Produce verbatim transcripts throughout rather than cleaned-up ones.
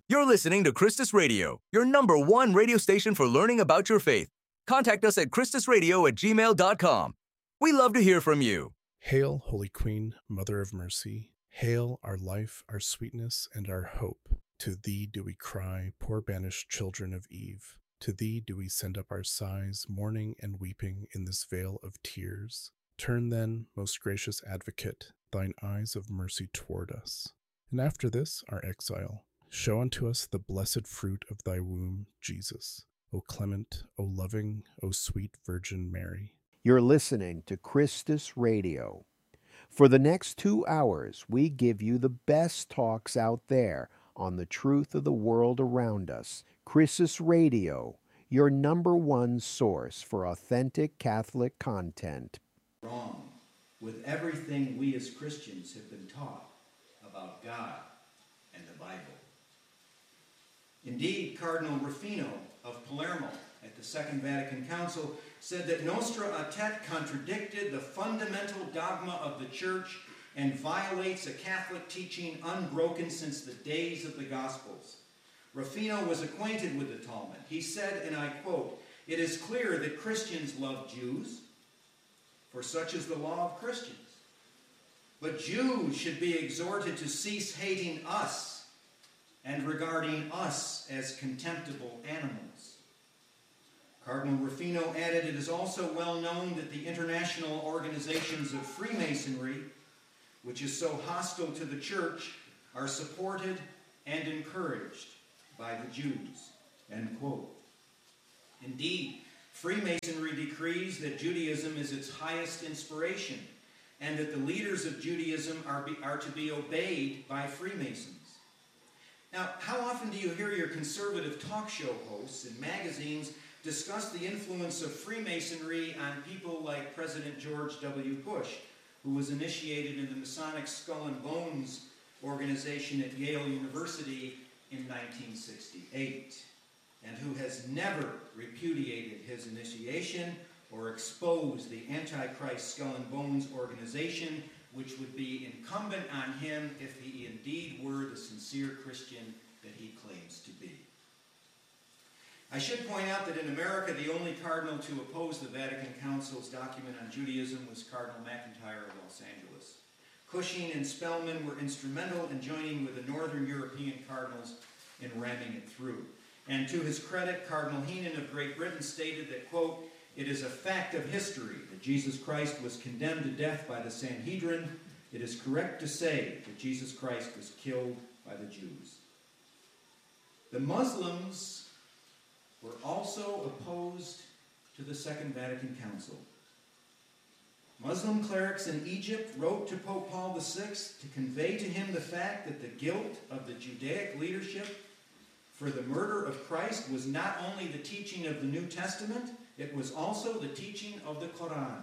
You're listening to Christus Radio, your number one radio station for learning about your faith. Contact us at christus radio at gmail dot com. We love to hear from you. Hail, Holy Queen, Mother of Mercy. Hail, our life, our sweetness, and our hope. To thee do we cry, poor banished children of Eve. To thee do we send up our sighs, mourning and weeping in this vale of tears. Turn then, most gracious advocate, thine eyes of mercy toward us. And after this, our exile, show unto us the blessed fruit of thy womb, Jesus. O clement, O loving, O sweet Virgin Mary. You're listening to Christus Radio. For the next two hours, we give you the best talks out there on the truth of the world around us. Christus Radio, your number one source for authentic Catholic content. Wrong with everything we as Christians have been taught about God and the Bible. Indeed, Cardinal Rufino of Palermo at the Second Vatican Council said that Nostra Aetate contradicted the fundamental dogma of the Church and violates a Catholic teaching unbroken since the days of the Gospels. Rufino was acquainted with the Talmud. He said, and I quote, "It is clear that Christians love Jews, for such is the law of Christians. But Jews should be exhorted to cease hating us and regarding us as contemptible animals." Cardinal Rufino added, "It is also well known that the international organizations of Freemasonry, which is so hostile to the Church, are supported and encouraged by the Jews." End quote. Indeed, Freemasonry decrees that Judaism is its highest inspiration and that the leaders of Judaism are, be, are to be obeyed by Freemasons. Now, how often do you hear your conservative talk show hosts and magazines discuss the influence of Freemasonry on people like President George W. Bush, who was initiated in the Masonic Skull and Bones organization at Yale University in nineteen sixty-eight, and who has never repudiated his initiation or exposed the Antichrist Skull and Bones organization, which would be incumbent on him if he indeed were the sincere Christian that he claims to be. I should point out that in America, the only cardinal to oppose the Vatican Council's document on Judaism was Cardinal McIntyre of Los Angeles. Cushing and Spellman were instrumental in joining with the Northern European cardinals in ramming it through. And to his credit, Cardinal Heenan of Great Britain stated that, quote, "It is a fact of history that Jesus Christ was condemned to death by the Sanhedrin. It is correct to say that Jesus Christ was killed by the Jews." The Muslims were also opposed to the Second Vatican Council. Muslim clerics in Egypt wrote to Pope Paul the Sixth to convey to him the fact that the guilt of the Judaic leadership for the murder of Christ was not only the teaching of the New Testament, it was also the teaching of the Quran.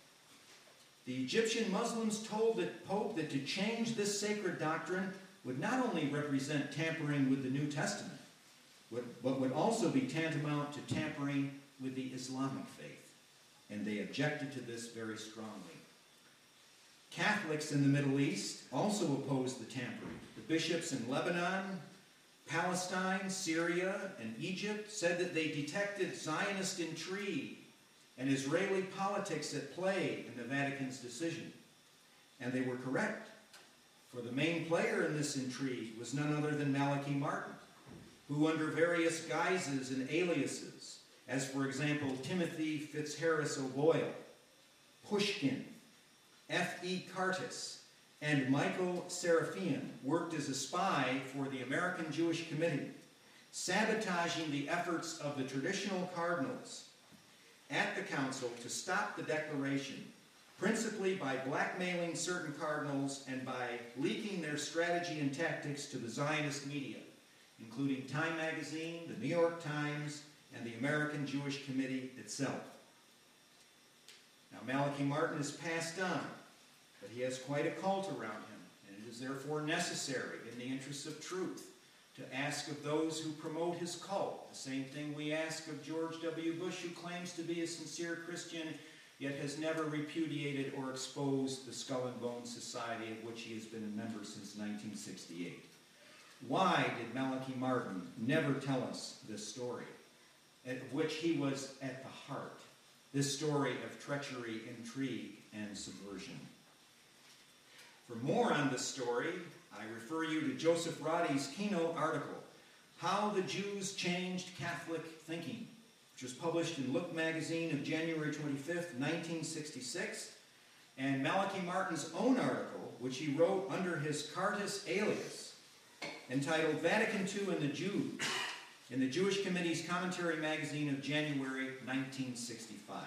The Egyptian Muslims told the Pope that to change this sacred doctrine would not only represent tampering with the New Testament, but would also be tantamount to tampering with the Islamic faith. And they objected to this very strongly. Catholics in the Middle East also opposed the tampering. The bishops in Lebanon, Palestine, Syria, and Egypt said that they detected Zionist intrigue and Israeli politics at play in the Vatican's decision. And they were correct, for the main player in this intrigue was none other than Malachi Martin, who under various guises and aliases, as for example Timothy Fitzharris O'Boyle, Pushkin, F E Curtis, and Michael Serafian, worked as a spy for the American Jewish Committee, sabotaging the efforts of the traditional cardinals at the council to stop the declaration, principally by blackmailing certain cardinals and by leaking their strategy and tactics to the Zionist media, including Time Magazine, the New York Times, and the American Jewish Committee itself. Now, Malachi Martin has passed on, but he has quite a cult around him, and it is therefore necessary, in the interests of truth, to ask of those who promote his cult the same thing we ask of George W. Bush, who claims to be a sincere Christian, yet has never repudiated or exposed the Skull and Bones Society, of which he has been a member since nineteen sixty-eight. Why did Malachi Martin never tell us this story, of which he was at the heart, this story of treachery, intrigue, and subversion? For more on this story, I refer you to Joseph Roddy's keynote article, How the Jews Changed Catholic Thinking, which was published in Look magazine of January twenty-fifth, nineteen sixty-six, and Malachi Martin's own article, which he wrote under his Cartus alias, entitled Vatican Two and the Jews, in the Jewish Committee's Commentary magazine of January nineteen sixty-five.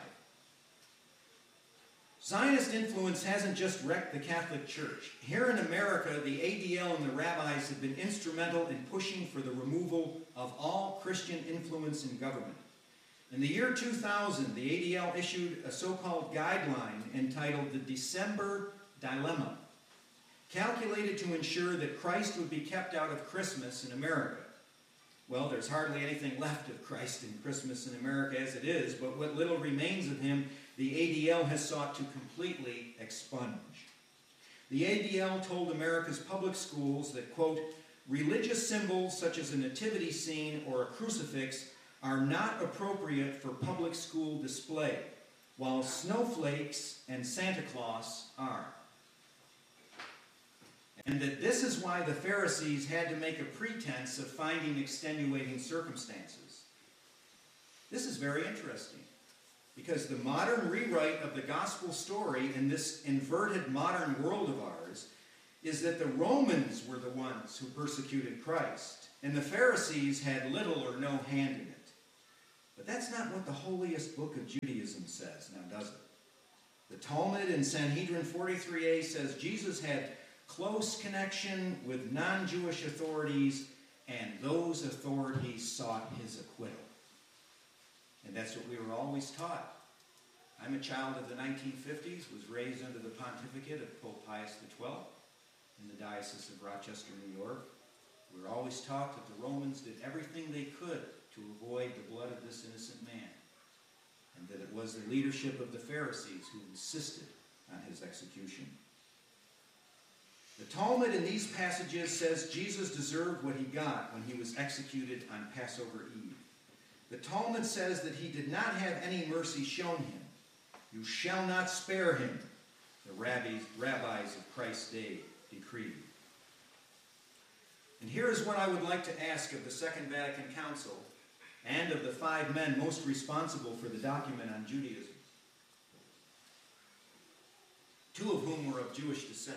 Zionist influence hasn't just wrecked the Catholic Church. Here in America, the A D L and the rabbis have been instrumental in pushing for the removal of all Christian influence in government. In the year two thousand, the A D L issued a so-called guideline entitled the December Dilemma, calculated to ensure that Christ would be kept out of Christmas in America. Well, there's hardly anything left of Christ in Christmas in America as it is, but what little remains of him, the A D L has sought to completely expunge. The A D L told America's public schools that, quote, religious symbols such as a nativity scene or a crucifix are not appropriate for public school display, while snowflakes and Santa Claus are. And that this is why the Pharisees had to make a pretense of finding extenuating circumstances. This is very interesting, because the modern rewrite of the gospel story in this inverted modern world of ours is that the Romans were the ones who persecuted Christ, and the Pharisees had little or no hand in it. But that's not what the holiest book of Judaism says, now does it? The Talmud in Sanhedrin forty-three a says Jesus had close connection with non-Jewish authorities, and those authorities sought his acquittal. And that's what we were always taught. I'm a child of the nineteen fifties, was raised under the pontificate of Pope Pius the twelfth in the Diocese of Rochester, New York. We were always taught that the Romans did everything they could to avoid the blood of this innocent man, and that it was the leadership of the Pharisees who insisted on his execution. The Talmud in these passages says Jesus deserved what he got when he was executed on Passover Eve. The Talmud says that he did not have any mercy shown him. You shall not spare him, the rabbis, rabbis of Christ's day decreed. And here is what I would like to ask of the Second Vatican Council and of the five men most responsible for the document on Judaism, two of whom were of Jewish descent.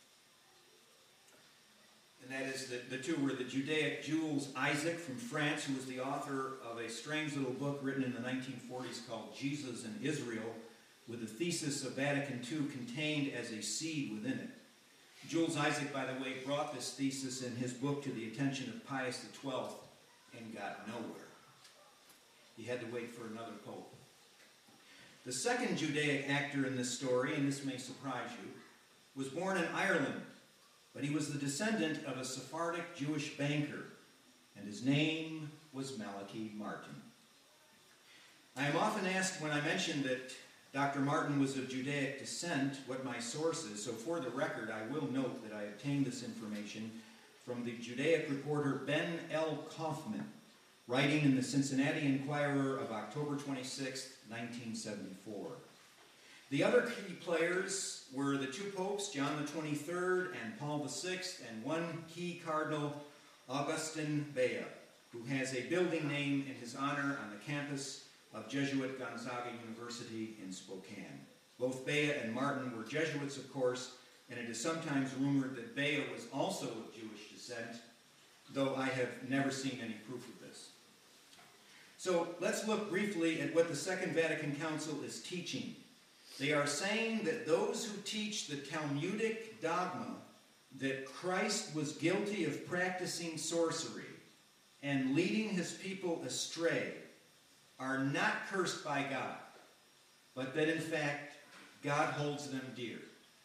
And that is, the, the two were the Judaic Jules Isaac from France, who was the author of a strange little book written in the nineteen forties called Jesus and Israel, with the thesis of Vatican Two contained as a seed within it. Jules Isaac, by the way, brought this thesis in his book to the attention of Pius the twelfth and got nowhere. He had to wait for another pope. The second Judaic actor in this story, and this may surprise you, was born in Ireland, but he was the descendant of a Sephardic Jewish banker, and his name was Malachi Martin. I am often asked when I mention that Doctor Martin was of Judaic descent what my source is, so for the record I will note that I obtained this information from the Judaic reporter Ben L. Kaufman, writing in the Cincinnati Enquirer of October twenty-sixth, nineteen seventy-four. The other key players were the two popes, John the twenty-third and Paul the sixth, and one key cardinal, Augustin Bea, who has a building named in his honor on the campus of Jesuit Gonzaga University in Spokane. Both Bea and Martin were Jesuits, of course, and it is sometimes rumored that Bea was also of Jewish descent, though I have never seen any proof of this. So let's look briefly at what the Second Vatican Council is teaching. They are saying that those who teach the Talmudic dogma that Christ was guilty of practicing sorcery and leading his people astray are not cursed by God, but that in fact God holds them dear.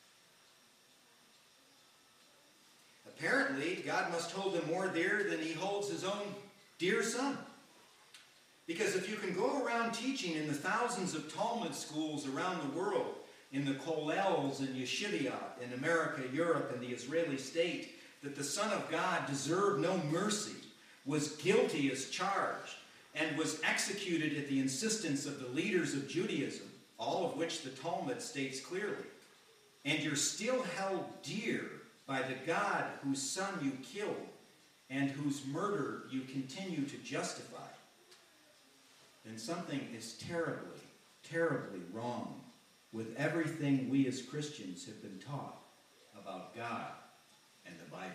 Apparently, God must hold them more dear than he holds his own dear son. Because if you can go around teaching in the thousands of Talmud schools around the world, in the kollels and yeshivot in America, Europe, and the Israeli state, that the Son of God deserved no mercy, was guilty as charged, and was executed at the insistence of the leaders of Judaism, all of which the Talmud states clearly, and you're still held dear by the God whose Son you killed and whose murder you continue to justify, then something is terribly, terribly wrong with everything we as Christians have been taught about God and the Bible.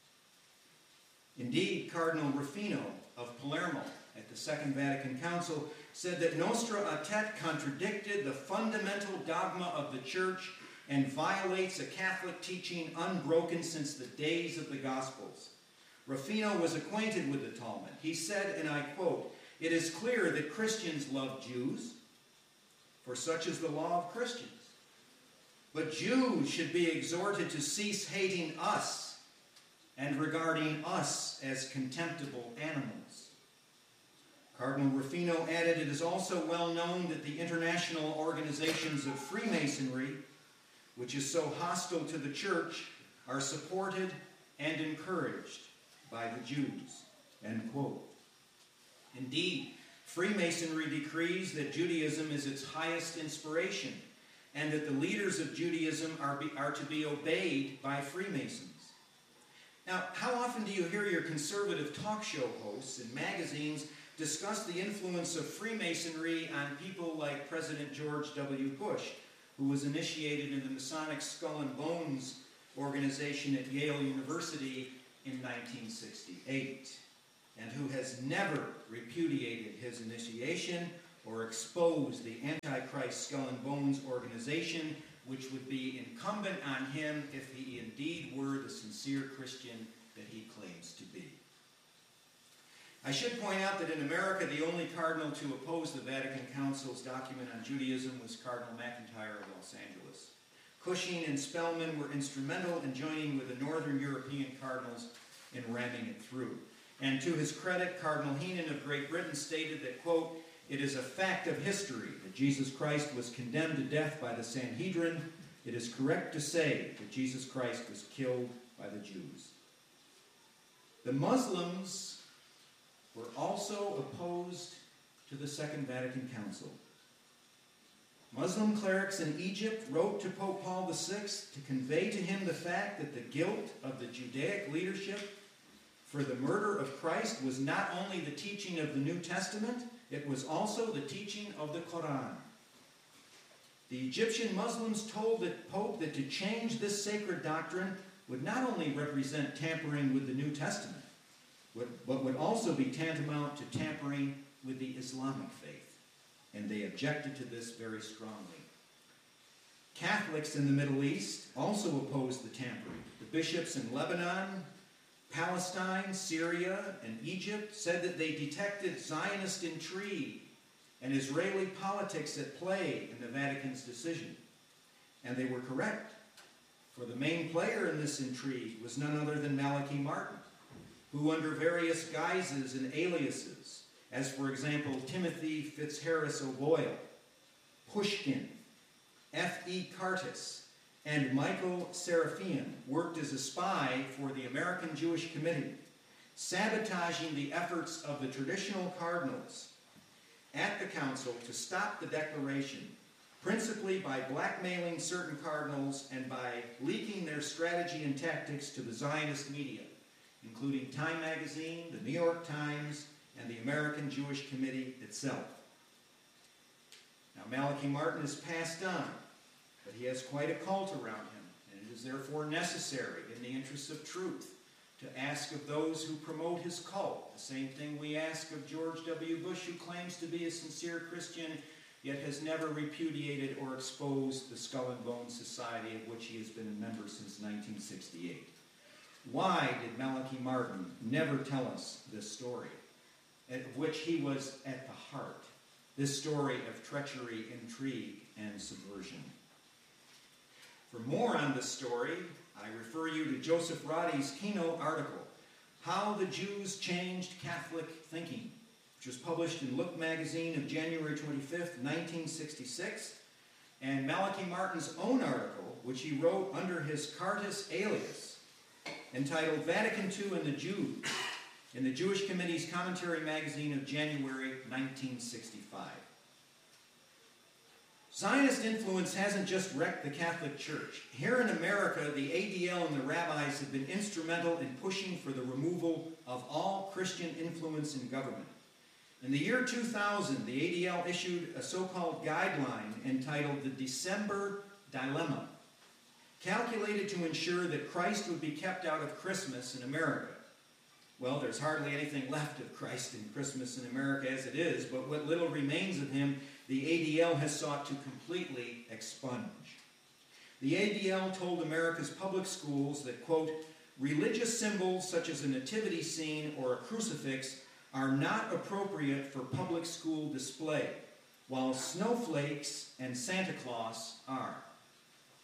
Indeed, Cardinal Rufino of Palermo at the Second Vatican Council said that Nostra Aetate contradicted the fundamental dogma of the Church and violates a Catholic teaching unbroken since the days of the Gospels. Rufino was acquainted with the Talmud. He said, and I quote, "It is clear that Christians love Jews, for such is the law of Christians. But Jews should be exhorted to cease hating us and regarding us as contemptible animals." Cardinal Rufino added, "It is also well known that the international organizations of Freemasonry, which is so hostile to the Church, are supported and encouraged by the Jews." End quote. Indeed, Freemasonry decrees that Judaism is its highest inspiration and that the leaders of Judaism are, be, are to be obeyed by Freemasons. Now, how often do you hear your conservative talk show hosts and magazines discuss the influence of Freemasonry on people like President George W. Bush, who was initiated in the Masonic Skull and Bones organization at Yale University in nineteen sixty-eight, and who has never repudiated his initiation or exposed the Antichrist Skull and Bones organization, which would be incumbent on him if he indeed were the sincere Christian that he claims to be. I should point out that in America, the only cardinal to oppose the Vatican Council's document on Judaism was Cardinal McIntyre of Los Angeles. Cushing and Spellman were instrumental in joining with the Northern European cardinals in ramming it through. And to his credit, Cardinal Heenan of Great Britain stated that, quote, "It is a fact of history that Jesus Christ was condemned to death by the Sanhedrin. It is correct to say that Jesus Christ was killed by the Jews." The Muslims were also opposed to the Second Vatican Council. Muslim clerics in Egypt wrote to Pope Paul the Sixth to convey to him the fact that the guilt of the Judaic leadership for the murder of Christ was not only the teaching of the New Testament, it was also the teaching of the Quran. The Egyptian Muslims told the Pope that to change this sacred doctrine would not only represent tampering with the New Testament, but would also be tantamount to tampering with the Islamic faith, and they objected to this very strongly. Catholics in the Middle East also opposed the tampering. The bishops in Lebanon, Palestine, Syria, and Egypt said that they detected Zionist intrigue and Israeli politics at play in the Vatican's decision. And they were correct, for the main player in this intrigue was none other than Malachi Martin, who under various guises and aliases, as for example Timothy Fitzharris O'Boyle, Pushkin, F E Curtis, and Michael Serafian, worked as a spy for the American Jewish Committee, sabotaging the efforts of the traditional cardinals at the council to stop the declaration, principally by blackmailing certain cardinals and by leaking their strategy and tactics to the Zionist media, including Time Magazine, the New York Times, and the American Jewish Committee itself. Now, Malachi Martin is passed on, but he has quite a cult around him, and it is therefore necessary, in the interests of truth, to ask of those who promote his cult the same thing we ask of George W. Bush, who claims to be a sincere Christian, yet has never repudiated or exposed the Skull and Bones Society, of which he has been a member since nineteen sixty-eight. Why did Malachi Martin never tell us this story, of which he was at the heart, this story of treachery, intrigue, and subversion? For more on this story, I refer you to Joseph Roddy's keynote article, How the Jews Changed Catholic Thinking, which was published in Look magazine of January twenty-fifth, nineteen sixty-six, and Malachi Martin's own article, which he wrote under his Curtis alias, entitled Vatican Two and the Jews in the Jewish Committee's Commentary magazine of January nineteen sixty-five. Zionist influence hasn't just wrecked the Catholic Church. Here in America, the A D L and the rabbis have been instrumental in pushing for the removal of all Christian influence in government. In the year two thousand, the A D L issued a so-called guideline entitled the December Dilemma, calculated to ensure that Christ would be kept out of Christmas in America. Well, there's hardly anything left of Christ in Christmas in America as it is, but what little remains of him, the A D L has sought to completely expunge. The A D L told America's public schools that, quote, religious symbols such as a nativity scene or a crucifix are not appropriate for public school display, while snowflakes and Santa Claus are.